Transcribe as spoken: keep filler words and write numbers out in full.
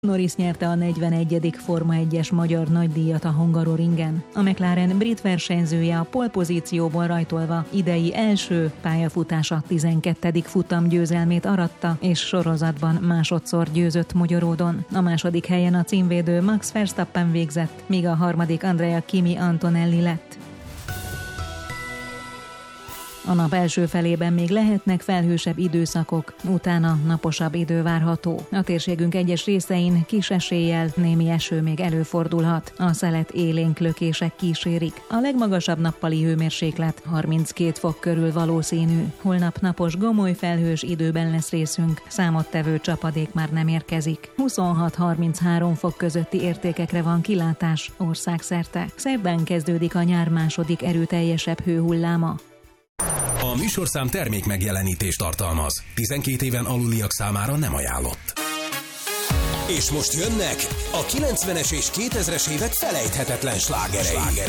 Norris nyerte a negyvenegyedik Forma egyes magyar nagydíjat a Hungaroringen. A McLaren brit versenyzője a pole pozícióból rajtolva idei első pályafutása tizenkettedik futamgyőzelmét aratta, és sorozatban másodszor győzött Magyaródon. A második helyen a címvédő Max Verstappen végzett, míg a harmadik Andrea Kimi Antonelli lett. A nap első felében még lehetnek felhősebb időszakok, utána naposabb idő várható. A térségünk egyes részein kis eséllyel némi eső még előfordulhat. A szelet élénk lökések kísérik. A legmagasabb nappali hőmérséklet harminckét fok körül valószínű. Holnap napos, gomoly felhős időben lesz részünk, számottevő csapadék már nem érkezik. huszonhat-harminchárom fok közötti értékekre van kilátás országszerte. Szerdán kezdődik a nyár második erőteljesebb hőhulláma. A műsorszám termék megjelenítést tartalmaz. tizenkét éven aluliak számára nem ajánlott. És most jönnek a kilencvenes és kétezres évek felejthetetlen slágerei.